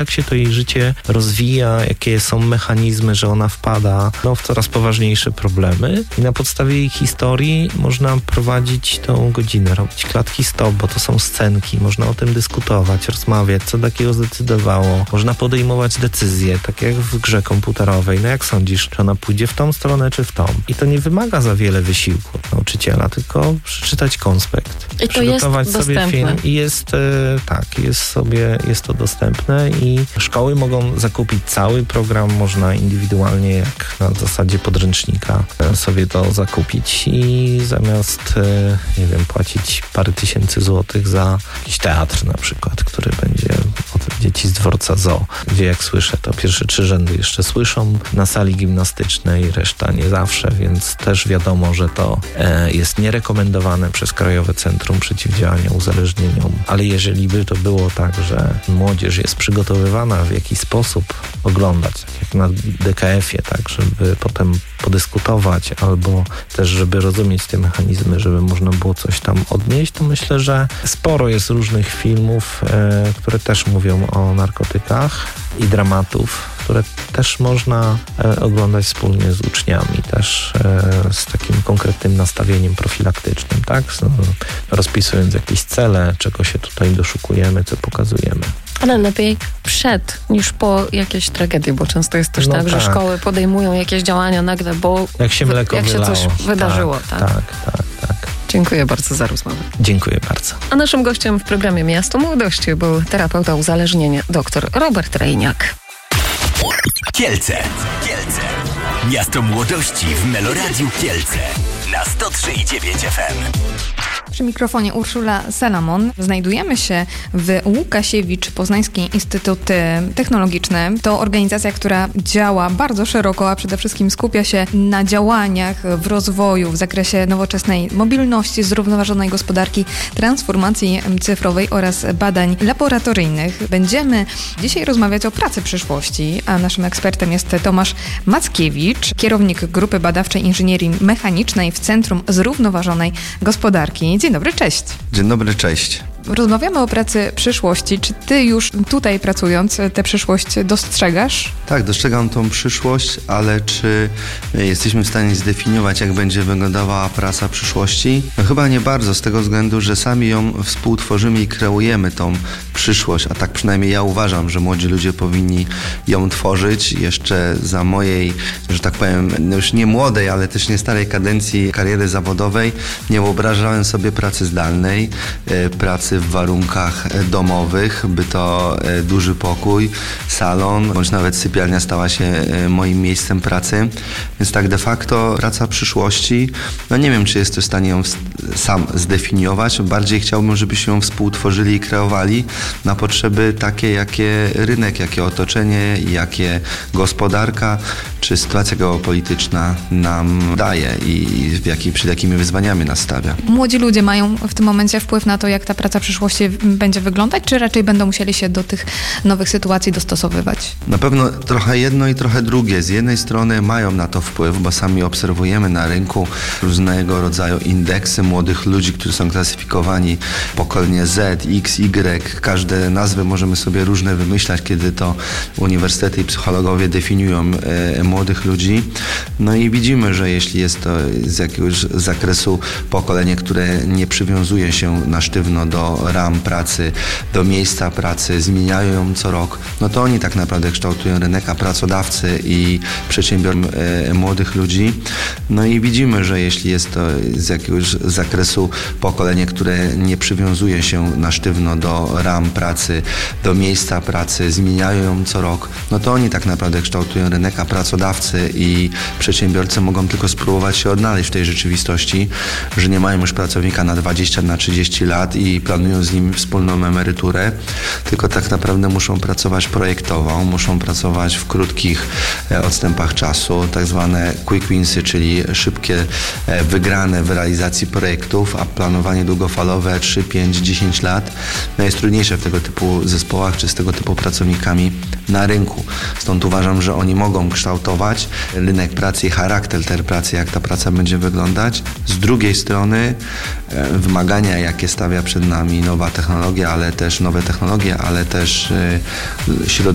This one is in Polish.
jak się to jej życie rozwija, jakie są mechanizmy, że ona wpada w coraz poważniejsze problemy i na podstawie jej historii można prowadzić tą godzinę, robić klatki stop, bo to są scenki, można o tym dyskutować, rozmawiać, co takiego zdecydowało. Można podejmować decyzje, tak jak w grze komputerowej. No jak sądzisz, czy ona pójdzie w tą stronę, czy w tą? I to nie wymaga za wiele wysiłku od nauczyciela, tylko przeczytać konspekt, I to jest sobie film i jest to dostępne i szkoły mogą zakupić cały program, można indywidualnie, jak na zasadzie podręcznika sobie to zakupić i zamiast, płacić parę tysięcy złotych za jakiś teatr na przykład, który będzie od dzieci z dworca zoo, gdzie jak słyszę, to pierwsze 3 rzędy jeszcze słyszą na sali gimnastycznej, reszta nie zawsze, więc też wiadomo, że to jest nierekomendowane przez Krajowe Centrum Przeciwdziałania Uzależnieniom, ale jeżeli by to było tak, że młodzież jest przygotowywana w jakiś sposób oglądać, tak jak na DKF-ie, tak, żeby potem podyskutować albo też, żeby rozumieć te mechanizmy, żeby można było coś tam odnieść, to myślę, że sporo jest różnych filmów, które też mówią o narkotykach i dramatów, które też można oglądać wspólnie z uczniami, też z takim konkretnym nastawieniem profilaktycznym, tak? Rozpisując jakieś cele, czego się tutaj doszukujemy, co pokazujemy. Ale lepiej przed niż po jakieś tragedie, bo często jest też tak, że szkoły podejmują jakieś działania nagle, bo jak się coś wydarzyło. Tak. Dziękuję bardzo za rozmowę. Dziękuję bardzo. A naszym gościem w programie Miasto Młodości był terapeuta uzależnienia dr Robert Rejniak. Kielce. Miasto Młodości w Meloradiu Kielce na 103,9 FM. Przy mikrofonie Urszula Salamon. Znajdujemy się w Łukasiewicz Poznański Instytut Technologiczny. To organizacja, która działa bardzo szeroko, a przede wszystkim skupia się na działaniach w rozwoju w zakresie nowoczesnej mobilności, zrównoważonej gospodarki, transformacji cyfrowej oraz badań laboratoryjnych. Będziemy dzisiaj rozmawiać o pracy przyszłości, a naszym ekspertem jest Tomasz Mackiewicz, kierownik Grupy Badawczej Inżynierii Mechanicznej w Centrum Zrównoważonej Gospodarki. Dzień dobry, cześć. Dzień dobry, cześć. Rozmawiamy o pracy przyszłości. Czy ty już tutaj pracując tę przyszłość dostrzegasz? Tak, dostrzegam tą przyszłość, ale czy jesteśmy w stanie zdefiniować, jak będzie wyglądała praca przyszłości? No chyba nie bardzo, z tego względu, że sami ją współtworzymy i kreujemy tą przyszłość, a tak przynajmniej ja uważam, że młodzi ludzie powinni ją tworzyć. Jeszcze za mojej, że tak powiem, już nie młodej, ale też nie starej kadencji kariery zawodowej nie wyobrażałem sobie pracy zdalnej, pracy w warunkach domowych, by to duży pokój, salon, bądź nawet sypialnia stała się moim miejscem pracy. Więc tak de facto praca przyszłości, no nie wiem, czy jestem w stanie ją sam zdefiniować. Bardziej chciałbym, żebyśmy ją współtworzyli i kreowali na potrzeby takie, jakie rynek, jakie otoczenie, jakie gospodarka, czy sytuacja geopolityczna nam daje i przed jakimi wyzwaniami nas stawia. Młodzi ludzie mają w tym momencie wpływ na to, jak ta praca przyszłości będzie wyglądać, czy raczej będą musieli się do tych nowych sytuacji dostosowywać? Na pewno trochę jedno i trochę drugie. Z jednej strony mają na to wpływ, bo sami obserwujemy na rynku różnego rodzaju indeksy młodych ludzi, którzy są klasyfikowani pokolenie Z, X, Y. Każde nazwy możemy sobie różne wymyślać, kiedy to uniwersytety i psychologowie definiują młodych ludzi. No i widzimy, że jeśli jest to z jakiegoś zakresu pokolenie, które nie przywiązuje się na sztywno do ram pracy, do miejsca pracy, zmieniają ją co rok, no to oni tak naprawdę kształtują rynek, a pracodawcy i przedsiębiorcy młodych ludzi. No i widzimy, że jeśli jest to z jakiegoś zakresu pokolenie, które nie przywiązuje się na sztywno do ram pracy, do miejsca pracy, zmieniają ją co rok, no to oni tak naprawdę kształtują rynek, a pracodawcy i przedsiębiorcy mogą tylko spróbować się odnaleźć w tej rzeczywistości, że nie mają już pracownika na 20, na 30 lat i planują z nim wspólną emeryturę, tylko tak naprawdę muszą pracować projektowo, muszą pracować w krótkich odstępach czasu, tak zwane quick winsy, czyli szybkie wygrane w realizacji projektów, a planowanie długofalowe 3, 5, 10 lat no jest trudniejsze w tego typu zespołach czy z tego typu pracownikami na rynku. Stąd uważam, że oni mogą kształtować rynek pracy i charakter tej pracy, jak ta praca będzie wyglądać. Z drugiej strony wymagania, jakie stawia przed nami nowa technologia, ale też nowe technologie, ale też środowisko